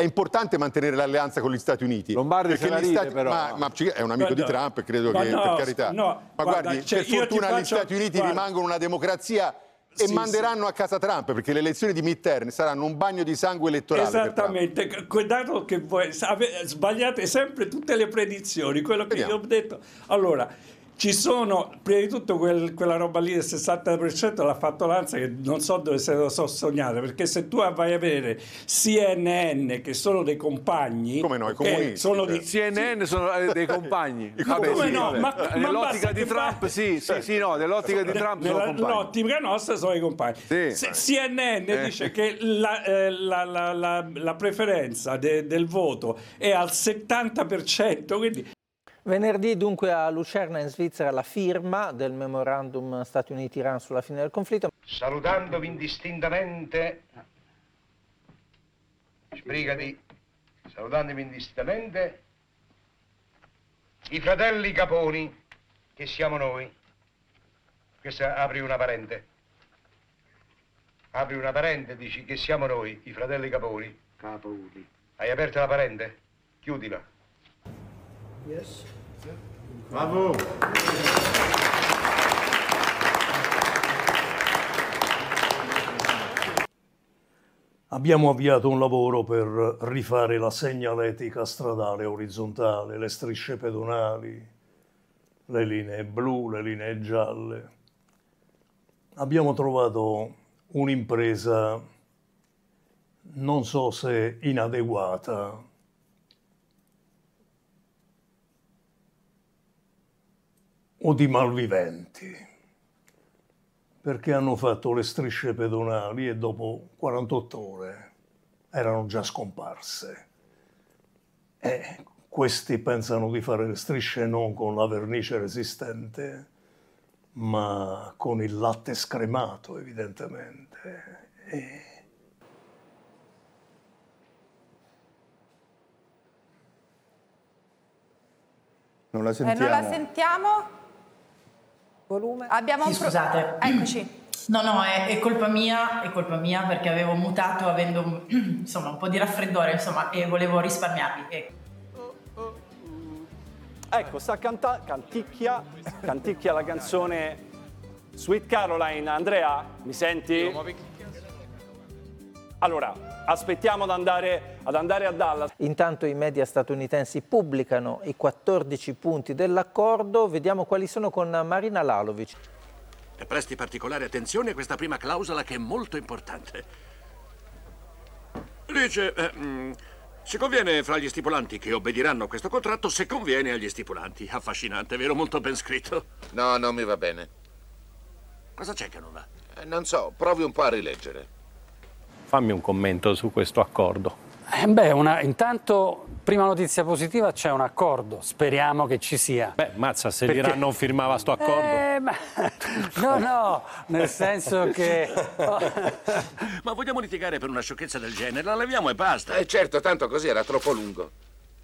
è importante mantenere l'alleanza con gli Stati Uniti. Lombardi se la ride, però. Ma è un amico di Trump e credo che, per carità. Ma guardi, per fortuna gli Stati Uniti rimangono una democrazia e manderanno a casa Trump, perché le elezioni di midterm saranno un bagno di sangue elettorale. Esattamente, dato che voi sbagliate sempre tutte le predizioni, quello che io ho detto. Allora, ci sono, prima di tutto quella roba lì del 60% l'ha fatto Lanza, che non so dove se lo so sognare, perché se tu vai a vedere CNN, che sono dei compagni, come noi comunisti, sono CNN sono dei compagni. Come no? Ma nell'ottica di Trump nell'ottica di Trump sono compagni. Nell'ottica nostra sono i compagni. CNN dice che la preferenza del voto è al 70%, quindi Venerdì dunque a Lucerna in Svizzera la firma del memorandum Stati Uniti-Iran sulla fine del conflitto. Salutandovi indistintamente, salutandovi indistintamente, i fratelli Caponi, che siamo noi. Questa apri una parente. Apri una parente, dici che siamo noi, i fratelli Caponi. Caponi. Hai aperto la parente? Chiudila. Yes. Bravo. Abbiamo avviato un lavoro per rifare la segnaletica stradale orizzontale, le strisce pedonali, le linee blu, le linee gialle. Abbiamo trovato un'impresa, non so se inadeguata, o di malviventi, perché hanno fatto le strisce pedonali e dopo 48 ore erano già scomparse. E questi pensano di fare le strisce non con la vernice resistente, ma con il latte scremato, evidentemente. Non la sentiamo. Non la sentiamo. Volume. Abbiamo scusate. Eccoci. No, è colpa mia perché avevo mutato avendo insomma un po' di raffreddore, insomma, e volevo risparmiarvi. Ecco, sta canticchia la canzone Sweet Caroline. Andrea, mi senti? Allora, aspettiamo ad andare a Dallas. Intanto i media statunitensi pubblicano i 14 punti dell'accordo. Vediamo quali sono con Marina Lalovic. E presti particolare attenzione a questa prima clausola che è molto importante. Dice, si conviene fra gli stipulanti che obbediranno a questo contratto se conviene agli stipulanti. Affascinante, vero? Molto ben scritto. No, non mi va bene. Cosa c'è che non va? Non so, provi un po' a rileggere. Fammi un commento su questo accordo. Intanto, prima notizia positiva, c'è un accordo. Speriamo che ci sia. Mazza, se l'Iran non firmava sto accordo. No, nel senso che... Ma vogliamo litigare per una sciocchezza del genere? La leviamo e basta. Certo, tanto così era troppo lungo.